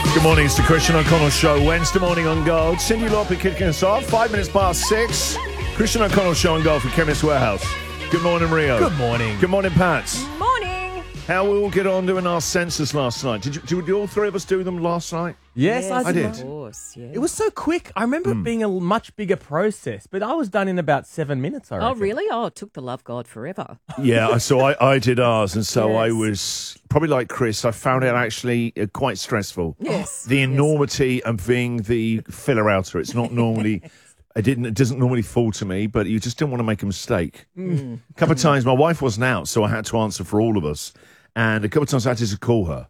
Good morning, it's the Christian O'Connell Show. Wednesday morning on Gold. Cindy Lauper kicking us off. 5 minutes past 6. Christian O'Connell Show on Gold for Chemist Warehouse. Good morning, Rio. Good morning. Good morning, Pats. Morning. How we all get on doing our census last night? Did all three of us do them last night? Yes, I did. Of course, yeah. It was so quick. I remember it being a much bigger process, but I was done in about 7 minutes, I reckon. Oh, really? Oh, it took the love God forever. Yeah, so I did ours, and so I Yes. was probably like Chris. I found it actually quite stressful. Yes. The enormity of being the filler outer. It's not normally. It doesn't normally fall to me, but you just didn't want to make a mistake. A couple of times, my wife wasn't out, so I had to answer for all of us, and a couple of times I had to call her.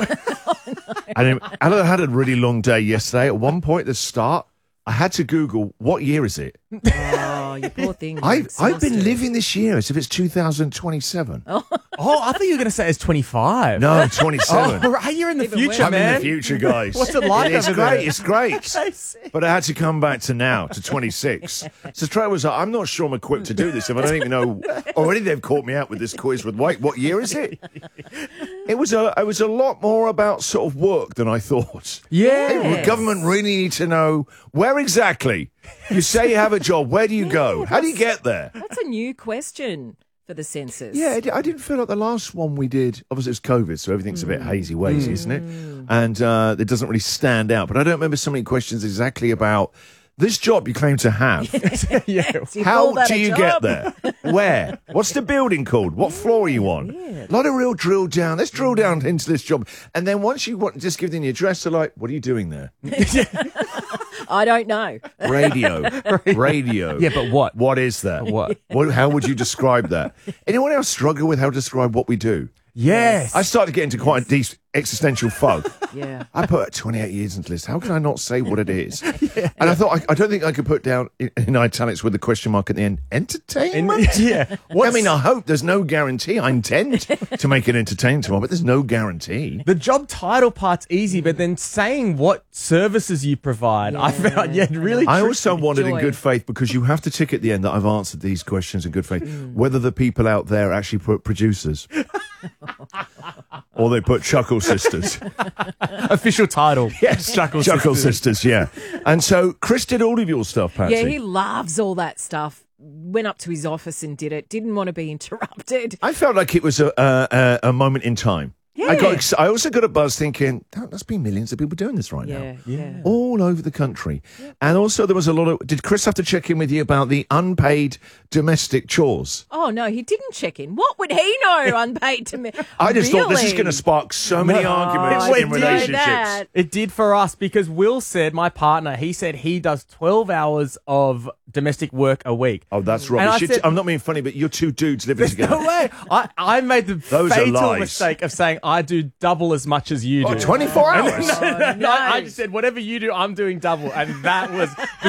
And I had a really long day yesterday. At one point at the start, I had to Google, what year is it? Oh, you poor thing. you're I've been exhausted. living this year as if it's 2027. Oh, I thought you were going to say it's 25. No, 27. Oh, right, you're in the Even future, worse. I'm man. in the future, guys. What's it like It's over great. there? It's great. I see. But I had to come back to now, to 26. So Trey was like, I'm not sure I'm equipped to do this if I don't even know. Already they've caught me out with this quiz with, wait, what year is it? It was a lot more about sort of work than I thought. Yeah. The government really need to know where exactly. You say you have a job. Where do you go? How do you get there? That's a new question for the census. Yeah, I didn't feel like the last one we did. Obviously, it was COVID, so everything's a bit hazy wazy, isn't it? And it doesn't really stand out. But I don't remember so many questions exactly about this job you claim to have. Yeah. Do you How call that do a you job? get there? Where? What's the building called? What floor are you on? A lot of real drill down. Let's drill down into this job. And then once you want, just give them the address, they're like, what are you doing there? I don't know. Radio. Radio. Yeah, but what? What is that? What? How would you describe that? Anyone else struggle with how to describe what we do? Yes. I started to get into quite a deep existential fog. Yeah. I put 28 years into this. How can I not say what it is? And I thought, I don't think I could put down in italics with the question mark at the end, entertainment? Yeah. I mean, I hope there's no guarantee. I intend to make it entertaining tomorrow, but there's no guarantee. The job title part's easy, but then saying what services you provide, I found, really I tricky. also wanted in Joy. good faith, because you have to tick at the end that I've answered these questions in good faith, whether the people out there actually put producers. Or they put Chuckle Sisters. official title. Yes, Chuckle Chuckle Sisters. Sisters, yeah. And so Chris did all of your stuff, Patsy. Yeah, he loves all that stuff. Went up to his office and did it. Didn't want to be interrupted. I felt like it was a moment in time. Yeah. I also got a buzz thinking, there must be millions of people doing this right now. Yeah. All over the country. And also there was a lot of... Did Chris have to check in with you about the unpaid domestic chores? Oh, no, he didn't check in. What would he know unpaid to me? I just thought this is Really? going to spark so many arguments I in didn't know relationships. that. It did for us because Will said, my partner, he said he does 12 hours of domestic work a week. Oh, that's And I rubbish. said- I'm not being funny, but you're two dudes living together. No way. I made the Those are fatal lies. mistake of saying I do double as much as you do. Oh, 24 hours? No, I just said whatever you do, I'm doing double, and that was the